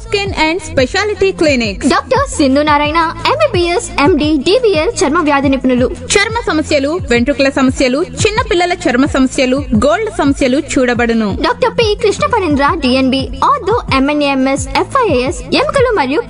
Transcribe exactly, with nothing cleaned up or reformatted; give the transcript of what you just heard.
Skin and speciality clinics. Doctor Sindhu Narayana MBBS MD DBL చర్మ వ్యాధి నిపుణులు. చర్మ సమస్యలు, వెంట్రుకల సమస్యలు, చిన్న పిల్లల చర్మ సమస్యలు, గోల్డ్ సమస్యలు చూడబడును. Doctor P Krishna Parendra DNB ortho MNAMS FIAS ఎముకలు మరియు